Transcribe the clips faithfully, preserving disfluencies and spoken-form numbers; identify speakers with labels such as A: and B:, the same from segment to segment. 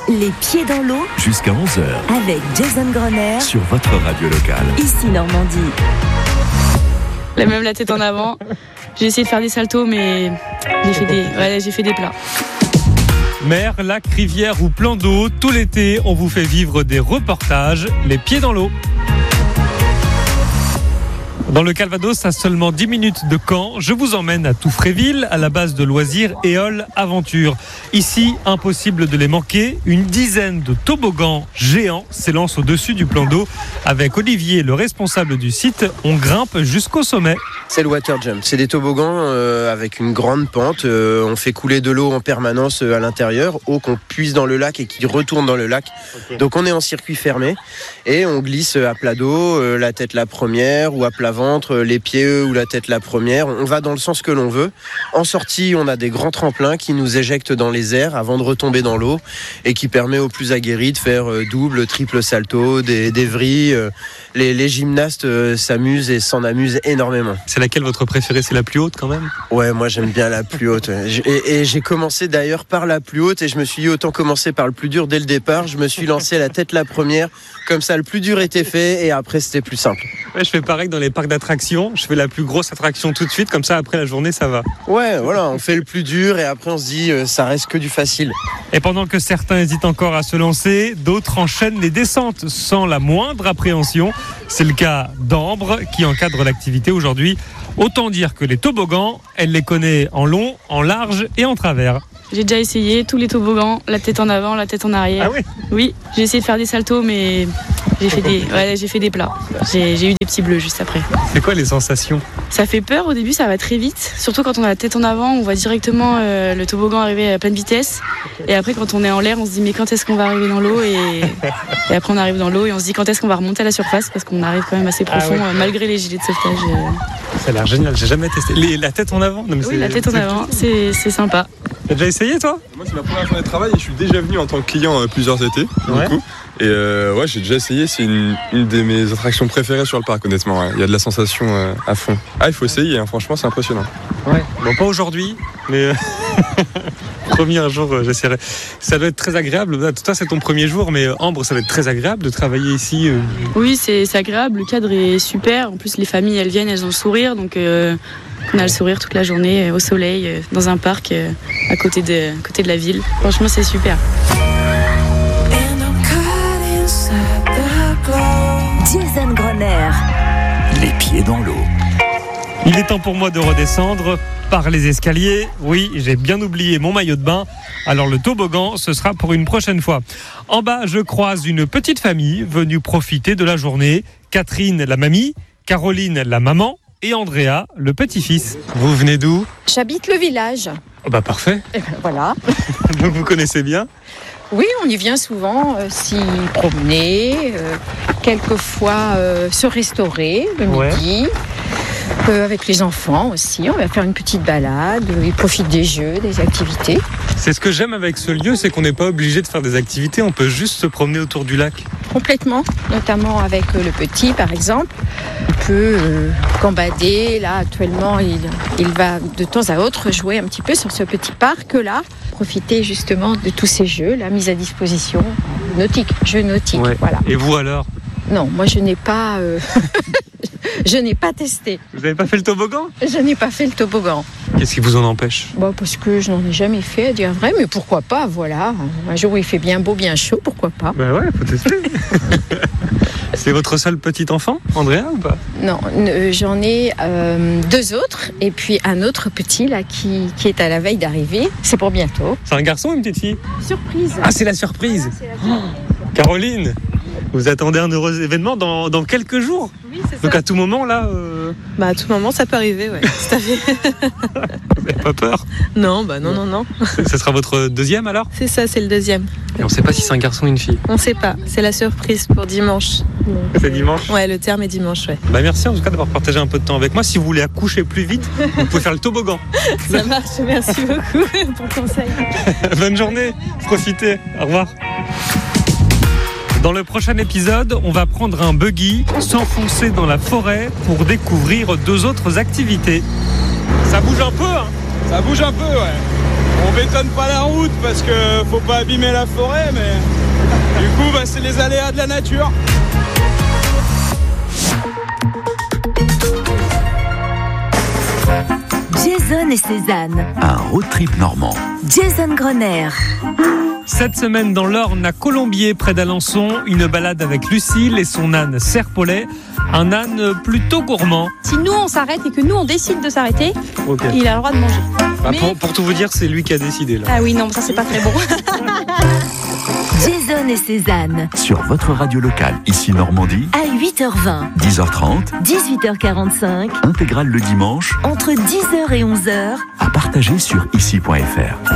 A: Les pieds dans l'eau
B: jusqu'à onze heures
A: avec Jason Grenier
B: sur votre radio locale.
A: Ici Normandie.
C: La même la tête en avant. J'ai essayé de faire des saltos, mais j'ai fait des, ouais, j'ai fait des plats.
D: Mer, lac, rivière ou plan d'eau, tout l'été, on vous fait vivre des reportages, les pieds dans l'eau. Dans le Calvados, à seulement dix minutes de Caen, je vous emmène à Touffréville, à la base de loisirs Éole Aventure. Ici, impossible de les manquer, une dizaine de toboggans géants s'élancent au-dessus du plan d'eau. Avec Olivier, le responsable du site, on grimpe jusqu'au sommet.
E: C'est le water jump, c'est des toboggans euh, avec une grande pente. Euh, on fait couler de l'eau en permanence euh, à l'intérieur, eau qu'on puise dans le lac et qui retourne dans le lac. Okay. Donc on est en circuit fermé et on glisse à plat d'eau, euh, la tête la première ou à plat ventre, les pieds ou la tête la première. On va dans le sens que l'on veut. En sortie, on a des grands tremplins qui nous éjectent dans les airs avant de retomber dans l'eau et qui permet aux plus aguerris de faire double, triple salto, des, des vrilles. Les, les gymnastes euh, s'amusent et s'en amusent énormément.
D: C'est laquelle votre préférée? C'est la plus haute quand même?
E: Ouais, moi j'aime bien la plus haute. Et, et j'ai commencé d'ailleurs par la plus haute et je me suis dit autant commencer par le plus dur dès le départ. Je me suis lancé la tête la première. Comme ça, le plus dur était fait et après c'était plus simple.
D: Ouais, je fais pareil dans les parcs d'attractions. Je fais la plus grosse attraction tout de suite. Comme ça, après la journée, ça va.
E: Ouais, voilà, on fait le plus dur et après on se dit euh, ça reste que du facile.
D: Et pendant que certains hésitent encore à se lancer, d'autres enchaînent les descentes sans la moindre appréhension. C'est le cas d'Ambre qui encadre l'activité aujourd'hui. Autant dire que les toboggans, elle les connaît en long, en large et en travers.
C: J'ai déjà essayé tous les toboggans, la tête en avant, la tête en arrière.
D: Ah oui?
C: Oui, j'ai essayé de faire des saltos, mais j'ai fait des, ouais, j'ai fait des plats. J'ai, j'ai eu des petits bleus juste après.
D: C'est quoi les sensations?
C: Ça fait peur au début, ça va très vite. Surtout quand on a la tête en avant, on voit directement euh, le toboggan arriver à pleine vitesse. Et après, quand on est en l'air, on se dit mais quand est-ce qu'on va arriver dans l'eau et... et après, on arrive dans l'eau et on se dit quand est-ce qu'on va remonter à la surface parce qu'on arrive quand même assez profond, ah ouais. euh, malgré les gilets de sauvetage. Euh...
D: Ça a l'air génial, j'ai jamais testé. Les, la tête en avant? Non, mais
C: oui,
D: c'est,
C: la tête en
D: c'est
C: avant, c'est, c'est sympa.
D: T'as déjà essayé toi?
F: Moi c'est ma première journée de travail et je suis déjà venu en tant que client euh, plusieurs étés. Ouais. Du coup. Et euh, ouais, j'ai déjà essayé, c'est une, une de mes attractions préférées sur le parc honnêtement. Ouais. Il y a de la sensation euh, à fond. Ah, il faut essayer, hein. Franchement c'est impressionnant.
D: Ouais. Bon, pas aujourd'hui, mais premier jour euh, j'essaierai. Ça doit être très agréable. Toi c'est ton premier jour, mais Ambre, ça doit être très agréable de travailler ici. Euh...
C: Oui, c'est, c'est agréable. Le cadre est super. En plus les familles elles viennent, elles ont le sourire, donc. Euh... On a le sourire toute la journée au soleil dans un parc à côté de, à côté de la ville. Franchement, c'est super.
A: Jason Grenier.
B: Les pieds dans l'eau.
D: Il est temps pour moi de redescendre par les escaliers. Oui, j'ai bien oublié mon maillot de bain. Alors le toboggan, ce sera pour une prochaine fois. En bas, je croise une petite famille venue profiter de la journée. Catherine, la mamie, Caroline, la maman, et Andrea, le petit-fils. Vous venez d'où?
G: J'habite le village.
D: Oh bah parfait.
G: Et ben voilà.
D: Donc vous connaissez bien?
G: Oui, on y vient souvent euh, s'y promener, euh, quelquefois euh, se restaurer le
D: ouais.
G: midi. Euh, avec les enfants aussi, on va faire une petite balade, ils profitent des jeux, des activités.
D: C'est ce que j'aime avec ce lieu, c'est qu'on n'est pas obligé de faire des activités, on peut juste se promener autour du lac.
G: Complètement, notamment avec euh, le petit par exemple. On peut euh, gambader, là actuellement il, il va de temps à autre jouer un petit peu sur ce petit parc-là, profiter justement de tous ces jeux, la mise à disposition nautique, jeux nautiques.
D: Ouais.
G: Voilà.
D: Et vous alors?
G: Non, moi je n'ai pas... Euh... Je n'ai pas testé.
D: Vous n'avez pas fait le toboggan?
G: Je n'ai pas fait le toboggan.
D: Qu'est-ce qui vous en empêche?
G: Bah parce que je n'en ai jamais fait, à dire vrai, mais pourquoi pas, voilà. Un jour où il fait bien beau, bien chaud, pourquoi pas.
D: Bah ouais, faut tester. C'est votre seul petit enfant, Andrea, ou pas?
G: Non, euh, j'en ai euh, deux autres, et puis un autre petit, là, qui, qui est à la veille d'arriver. C'est pour bientôt.
D: C'est un garçon ou une petite fille?
G: Surprise.
D: Ah, c'est la surprise.
G: Ah, c'est la surprise.
D: Oh, Caroline, vous attendez un heureux événement dans, dans quelques jours?
H: Oui, c'est ça.
D: Donc à tout moment, là... Euh...
H: Bah à tout moment, ça peut arriver, ouais. Tout à fait.
D: Vous n'avez pas peur?
H: Non, bah non, non, non.
D: Ça sera votre deuxième, alors?
H: C'est ça, c'est le deuxième.
D: Et on ne sait pas si c'est un garçon ou une fille?
H: On ne sait pas, c'est la surprise pour dimanche. Donc,
D: c'est dimanche?
H: Ouais, le terme est dimanche, ouais.
D: Bah merci en tout cas d'avoir partagé un peu de temps avec moi. Si vous voulez accoucher plus vite, vous pouvez faire le toboggan.
H: Ça marche, merci beaucoup pour le conseil.
D: Bonne journée, profitez, au revoir. Dans le prochain épisode, on va prendre un buggy, s'enfoncer dans la forêt pour découvrir deux autres activités. Ça bouge un peu, hein?
F: Ça bouge un peu, ouais.
I: On bétonne pas la route parce que faut pas abîmer la forêt, mais du coup, bah, c'est les aléas de la nature.
A: Jason et Cézanne.
B: Un road trip normand.
A: Jason Grenier.
D: Cette semaine dans l'Orne à Colombier, près d'Alençon, une balade avec Lucille et son âne Serpolet. Un âne plutôt gourmand.
J: Si nous on s'arrête et que nous on décide de s'arrêter,
D: Okay.
J: il a le droit de manger.
D: Bah,
J: Mais...
D: pour, pour tout vous dire, c'est lui qui a décidé là.
J: Ah oui, non, ça c'est pas très bon.
A: Jason et Cézanne.
B: Sur votre radio locale, ici Normandie,
A: À huit heures vingt,
B: dix heures trente,
A: dix-huit heures quarante-cinq,
B: intégrale le dimanche,
A: entre dix heures et onze heures.
B: à partager sur ici point f r.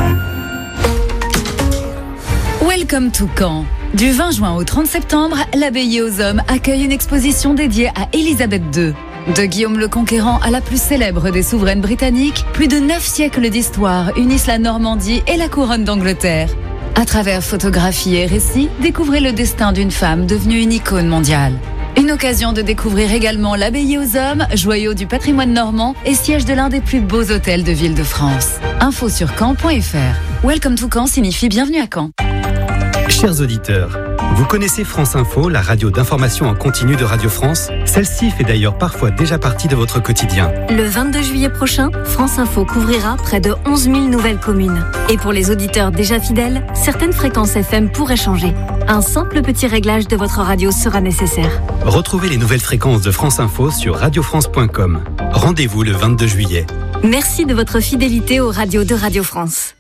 K: Welcome to Caen. Du vingt juin au trente septembre, l'Abbaye aux Hommes accueille une exposition dédiée à Élisabeth deux. De Guillaume le Conquérant à la plus célèbre des souveraines britanniques, plus de neuf siècles d'histoire unissent la Normandie et la couronne d'Angleterre. À travers photographies et récits, découvrez le destin d'une femme devenue une icône mondiale. Une occasion de découvrir également l'Abbaye aux Hommes, joyau du patrimoine normand et siège de l'un des plus beaux hôtels de ville de France. Info sur caen point f r. Welcome to Caen signifie bienvenue à Caen.
L: Chers auditeurs, vous connaissez France Info, la radio d'information en continu de Radio France? Celle-ci fait d'ailleurs parfois déjà partie de votre quotidien.
M: Le vingt-deux juillet prochain, France Info couvrira près de onze mille nouvelles communes. Et pour les auditeurs déjà fidèles, certaines fréquences F M pourraient changer. Un simple petit réglage de votre radio sera nécessaire.
L: Retrouvez les nouvelles fréquences de France Info sur radio france point com. Rendez-vous le vingt-deux juillet.
M: Merci de votre fidélité aux radios de Radio France.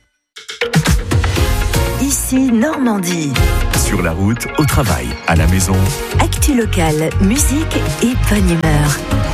A: Ici Normandie.
B: Sur la route, au travail, à la maison.
A: Actu locale, musique et bonne humeur.